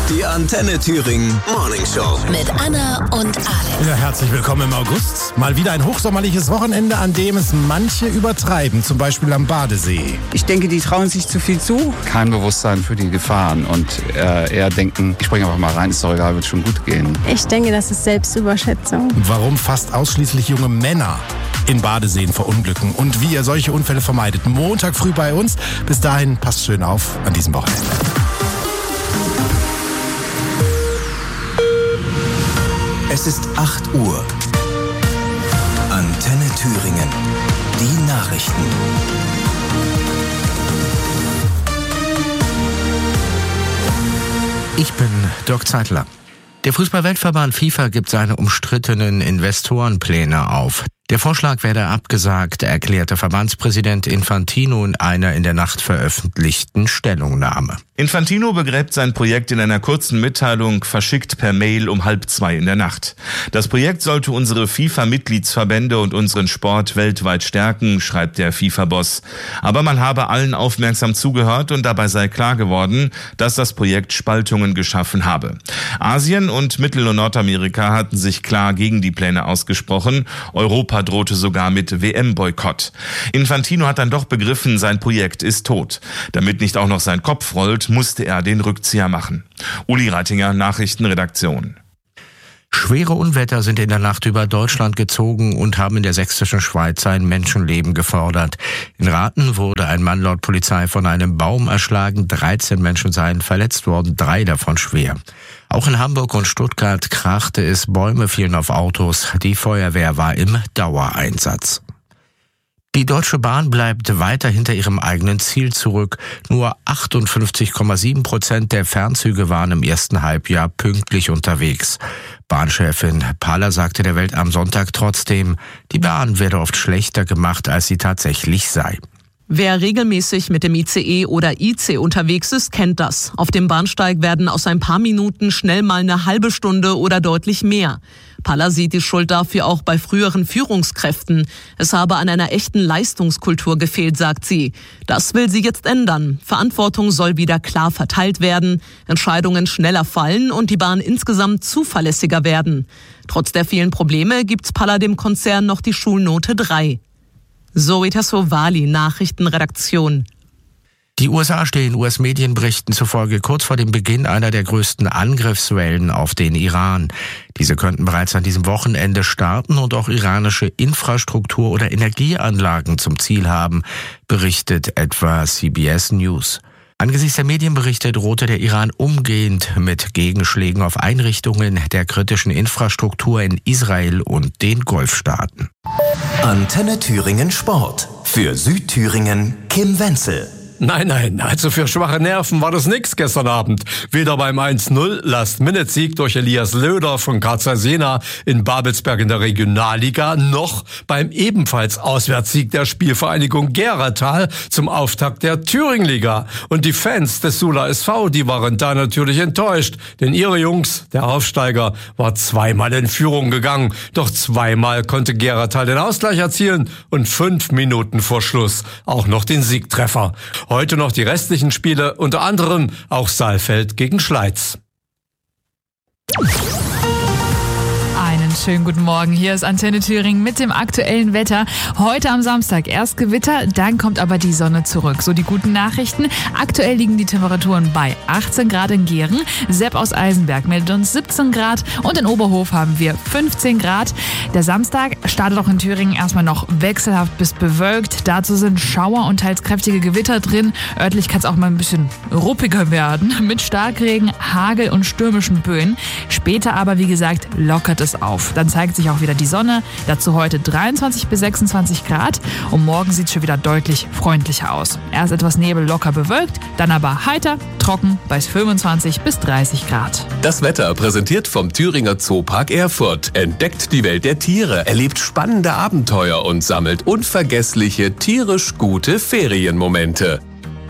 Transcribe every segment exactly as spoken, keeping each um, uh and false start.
Die Antenne Thüringen Morning Show. Mit Anna und Alex. Ja, herzlich willkommen im August. Mal wieder ein hochsommerliches Wochenende, an dem es manche übertreiben, zum Beispiel am Badesee. Ich denke, die trauen sich zu viel zu. Kein Bewusstsein für die Gefahren und äh, eher denken, ich springe einfach mal rein, ist doch egal, wird schon gut gehen. Ich denke, das ist Selbstüberschätzung. Warum fast ausschließlich junge Männer in Badeseen verunglücken und wie ihr solche Unfälle vermeidet. Montag früh bei uns. Bis dahin, passt schön auf an diesem Wochenende. Es ist acht Uhr. Antenne Thüringen. Die Nachrichten. Ich bin Dirk Zeitler. Der Fußball-Weltverband FIFA gibt seine umstrittenen Investorenpläne auf. Der Vorschlag werde abgesagt, erklärte Verbandspräsident Infantino in einer in der Nacht veröffentlichten Stellungnahme. Infantino begräbt sein Projekt in einer kurzen Mitteilung, verschickt per Mail um halb zwei in der Nacht. Das Projekt sollte unsere FIFA-Mitgliedsverbände und unseren Sport weltweit stärken, schreibt der FIFA-Boss. Aber man habe allen aufmerksam zugehört und dabei sei klar geworden, dass das Projekt Spaltungen geschaffen habe. Asien und Mittel- und Nordamerika hatten sich klar gegen die Pläne ausgesprochen. Europa drohte sogar mit W M-Boykott. Infantino hat dann doch begriffen, sein Projekt ist tot. Damit nicht auch noch sein Kopf rollt, musste er den Rückzieher machen. Uli Reitinger, Nachrichtenredaktion. Schwere Unwetter sind in der Nacht über Deutschland gezogen und haben in der sächsischen Schweiz ein Menschenleben gefordert. In Rathen wurde ein Mann laut Polizei von einem Baum erschlagen. dreizehn Menschen seien verletzt worden, drei davon schwer. Auch in Hamburg und Stuttgart krachte es, Bäume fielen auf Autos. Die Feuerwehr war im Dauereinsatz. Die Deutsche Bahn bleibt weiter hinter ihrem eigenen Ziel zurück. Nur achtundfünfzig Komma sieben Prozent der Fernzüge waren im ersten Halbjahr pünktlich unterwegs. Bahnchefin Paller sagte der Welt am Sonntag trotzdem, die Bahn werde oft schlechter gemacht, als sie tatsächlich sei. Wer regelmäßig mit dem I C E oder I C unterwegs ist, kennt das. Auf dem Bahnsteig werden aus ein paar Minuten schnell mal eine halbe Stunde oder deutlich mehr. Paller sieht die Schuld dafür auch bei früheren Führungskräften. Es habe an einer echten Leistungskultur gefehlt, sagt sie. Das will sie jetzt ändern. Verantwortung soll wieder klar verteilt werden, Entscheidungen schneller fallen und die Bahn insgesamt zuverlässiger werden. Trotz der vielen Probleme gibt's Paller dem Konzern noch die Schulnote drei. Zoe Tassovali, Nachrichtenredaktion. Die U S A stehen U S-Medienberichten zufolge kurz vor dem Beginn einer der größten Angriffswellen auf den Iran. Diese könnten bereits an diesem Wochenende starten und auch iranische Infrastruktur oder Energieanlagen zum Ziel haben, berichtet etwa C B S News. Angesichts der Medienberichte drohte der Iran umgehend mit Gegenschlägen auf Einrichtungen der kritischen Infrastruktur in Israel und den Golfstaaten. Antenne Thüringen Sport. Für Südthüringen Kim Wenzel. Nein, nein, also für schwache Nerven war das nix gestern Abend. Weder beim eins null Last-Minute-Sieg durch Elias Löder von K Z Jena in Babelsberg in der Regionalliga, noch beim ebenfalls Auswärtssieg der Spielvereinigung Geratal zum Auftakt der Thüringenliga. Und die Fans des Sula S V, die waren da natürlich enttäuscht, denn ihre Jungs, der Aufsteiger, war zweimal in Führung gegangen. Doch zweimal konnte Geratal den Ausgleich erzielen und fünf Minuten vor Schluss auch noch den Siegtreffer. Heute noch die restlichen Spiele, unter anderem auch Saalfeld gegen Schleiz. Einen schönen guten Morgen. Hier ist Antenne Thüringen mit dem aktuellen Wetter. Heute am Samstag erst Gewitter, dann kommt aber die Sonne zurück. So die guten Nachrichten. Aktuell liegen die Temperaturen bei achtzehn Grad in Gehren. Sepp aus Eisenberg meldet uns siebzehn Grad und in Oberhof haben wir fünfzehn Grad. Der Samstag startet auch in Thüringen erstmal noch wechselhaft bis bewölkt. Dazu sind Schauer und teils kräftige Gewitter drin. Örtlich kann es auch mal ein bisschen ruppiger werden mit Starkregen, Hagel und stürmischen Böen. Später aber, wie gesagt, lockert es auf. Dann zeigt sich auch wieder die Sonne. Dazu heute dreiundzwanzig bis sechsundzwanzig Grad. Und morgen sieht es schon wieder deutlich freundlicher aus. Erst etwas Nebel, locker bewölkt, dann aber heiter, trocken bei fünfundzwanzig bis dreißig Grad. Das Wetter präsentiert vom Thüringer Zoopark Erfurt. Entdeckt die Welt der Tiere, erlebt spannende Abenteuer und sammelt unvergessliche, tierisch gute Ferienmomente.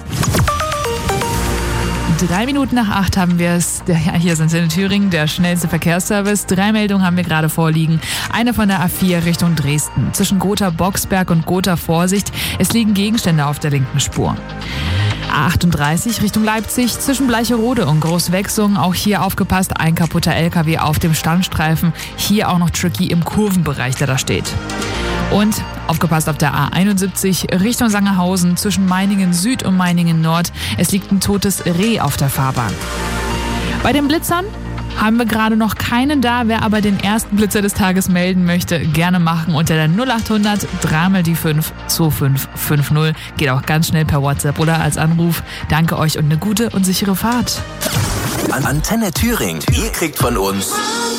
Drei Minuten nach acht haben wir es. Ja, hier sind wir in Thüringen, der schnellste Verkehrsservice. Drei Meldungen haben wir gerade vorliegen. Eine von der A vier Richtung Dresden. Zwischen Gotha-Boxberg und Gotha Vorsicht. Es liegen Gegenstände auf der linken Spur. A achtunddreißig Richtung Leipzig zwischen Bleicherode und Großwechsung. Auch hier aufgepasst, ein kaputter L K W auf dem Standstreifen. Hier auch noch tricky im Kurvenbereich, der da steht. Und aufgepasst auf der A einundsiebzig Richtung Sangerhausen zwischen Meiningen Süd und Meiningen Nord. Es liegt ein totes Reh auf der Fahrbahn. Bei den Blitzern haben wir gerade noch keinen da. Wer aber den ersten Blitzer des Tages melden möchte, gerne machen unter der null achthundert drei mal die fünf zwei fünf fünf null. Geht auch ganz schnell per WhatsApp oder als Anruf. Danke euch und eine gute und sichere Fahrt. Antenne Thüringen. Ihr kriegt von uns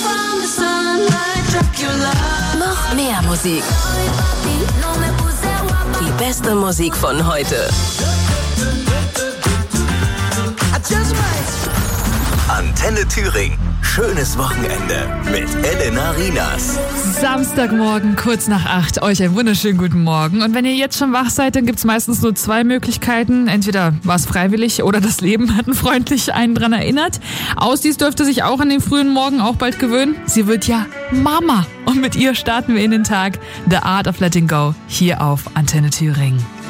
noch mehr Musik. Die beste Musik von heute. Antenne Thüringen. Schönes Wochenende mit Elena Rinas. Samstagmorgen, kurz nach acht. Euch einen wunderschönen guten Morgen. Und wenn ihr jetzt schon wach seid, dann gibt's meistens nur zwei Möglichkeiten. Entweder war es freiwillig oder das Leben hat freundlich einen dran erinnert. Ausdies dürfte sich auch an den frühen Morgen auch bald gewöhnen. Sie wird ja Mama. Und mit ihr starten wir in den Tag. The Art of Letting Go hier auf Antenne Thüringen.